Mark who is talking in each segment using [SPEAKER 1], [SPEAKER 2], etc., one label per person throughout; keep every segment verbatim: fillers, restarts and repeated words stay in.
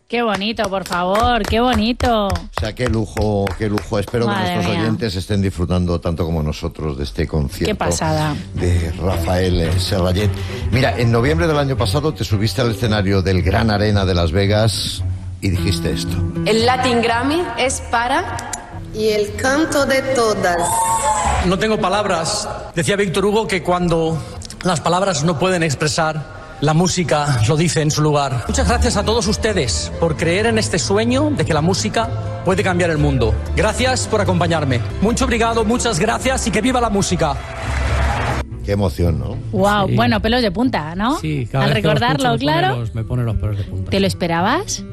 [SPEAKER 1] Qué bonito, por favor, qué bonito.
[SPEAKER 2] O sea, qué lujo, qué lujo. Espero
[SPEAKER 1] Madre
[SPEAKER 2] que nuestros
[SPEAKER 1] mía.
[SPEAKER 2] oyentes estén disfrutando tanto como nosotros de este concierto.
[SPEAKER 1] Qué pasada.
[SPEAKER 2] De Rafael Serrallet. Mira, en noviembre del año pasado te subiste al escenario del Gran Arena de Las Vegas y dijiste esto.
[SPEAKER 3] El Latin Grammy es para...
[SPEAKER 4] Y el canto de todas.
[SPEAKER 5] No tengo palabras. Decía Víctor Hugo que cuando las palabras no pueden expresar, la música lo dice en su lugar. Muchas gracias a todos ustedes por creer en este sueño de que la música puede cambiar el mundo. Gracias por acompañarme. Mucho obrigado, muchas gracias y que viva la música.
[SPEAKER 2] Qué emoción, ¿no?
[SPEAKER 1] Wow,
[SPEAKER 6] Sí.
[SPEAKER 1] bueno, pelos de punta, ¿no?
[SPEAKER 6] Sí, cada
[SPEAKER 1] Al
[SPEAKER 6] vez que lo
[SPEAKER 1] recordarlo,
[SPEAKER 6] escucho me pone
[SPEAKER 1] claro.
[SPEAKER 6] los- me pone los pelos de punta.
[SPEAKER 1] ¿Te lo esperabas?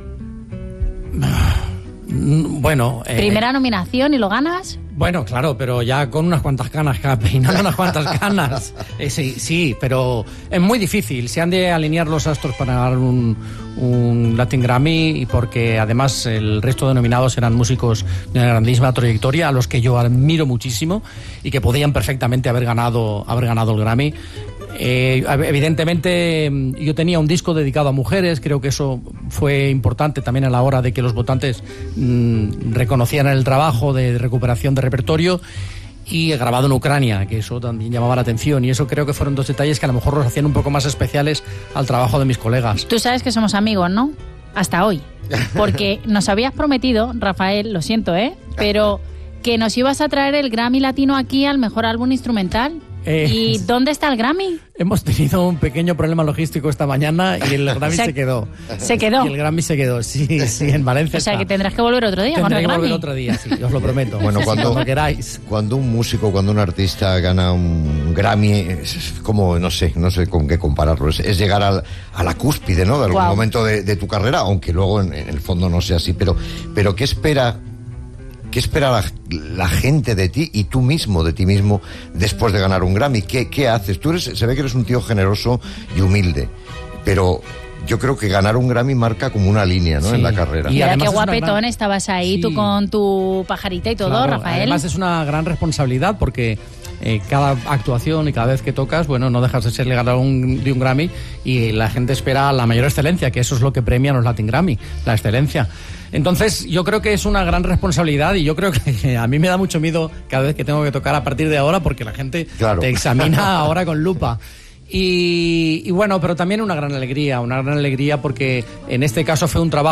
[SPEAKER 6] Mm, Bueno, eh,
[SPEAKER 1] Primera nominación y lo ganas.
[SPEAKER 6] bueno, claro, pero ya con unas cuantas canas, que ha peinado unas cuantas canas. Eh, sí, sí, pero es muy difícil. Se han de alinear los astros para ganar un, un Latin Grammy y porque además el resto de nominados eran músicos de una grandísima trayectoria a los que yo admiro muchísimo y que podían perfectamente haber ganado, haber ganado el Grammy. Eh, evidentemente yo tenía un disco dedicado a mujeres, creo que eso fue importante también a la hora de que los votantes mmm, reconocieran el trabajo de recuperación de repertorio y grabado en Ucrania, que eso también llamaba la atención y eso creo que fueron dos detalles que a lo mejor los hacían un poco más especiales al trabajo de mis colegas.
[SPEAKER 1] Tú sabes que somos amigos, ¿no? Hasta hoy. Porque nos habías prometido, Rafael, lo siento, ¿eh? Pero que nos ibas a traer el Grammy Latino aquí al mejor álbum instrumental.
[SPEAKER 6] Eh,
[SPEAKER 1] ¿Y dónde está el Grammy?
[SPEAKER 6] Hemos tenido un pequeño problema logístico esta mañana y el Grammy
[SPEAKER 1] Se-
[SPEAKER 6] se quedó.
[SPEAKER 1] ¿Se quedó?
[SPEAKER 6] Y el Grammy se quedó, sí, sí, en Valencia.
[SPEAKER 1] O sea,
[SPEAKER 6] está.
[SPEAKER 1] que tendrás que volver otro día con
[SPEAKER 6] Tendré
[SPEAKER 1] el
[SPEAKER 6] que
[SPEAKER 1] Grammy.
[SPEAKER 6] volver otro día, sí, os lo prometo.
[SPEAKER 2] Bueno, cuando-
[SPEAKER 6] Cuando queráis.
[SPEAKER 2] Cuando un músico, cuando un artista gana un Grammy, es es como, no sé, no sé con qué compararlo. Es, es llegar al- a la cúspide, ¿no? De algún
[SPEAKER 1] Guau.
[SPEAKER 2] momento de, de tu carrera, aunque luego en, en el fondo no sea así. Pero, pero ¿qué espera, qué espera la, la gente de ti y tú mismo de ti mismo después de ganar un Grammy? ¿Qué, qué haces? Tú eres, se ve que eres un tío generoso y humilde, pero yo creo que ganar un Grammy marca como una línea, ¿no?
[SPEAKER 6] Sí.
[SPEAKER 2] En la carrera.
[SPEAKER 6] Y
[SPEAKER 1] Mira
[SPEAKER 6] además
[SPEAKER 1] qué
[SPEAKER 6] es una
[SPEAKER 1] guapetón
[SPEAKER 6] gran-
[SPEAKER 1] estabas ahí,
[SPEAKER 6] Sí.
[SPEAKER 1] tú con tu pajarita y todo,
[SPEAKER 6] Claro,
[SPEAKER 1] Rafael.
[SPEAKER 6] Además es una gran responsabilidad porque eh, cada actuación y cada vez que tocas, bueno, no dejas de ser el ganador un- de un Grammy y la gente espera la mayor excelencia, que eso es lo que premian los Latin Grammy, la excelencia. Entonces yo creo que es una gran responsabilidad y yo creo que a mí me da mucho miedo cada vez que tengo que tocar a partir de ahora porque la gente
[SPEAKER 2] Claro.
[SPEAKER 6] te examina ahora con lupa. Y, y bueno, pero también una gran alegría, una gran alegría porque en este caso fue un trabajo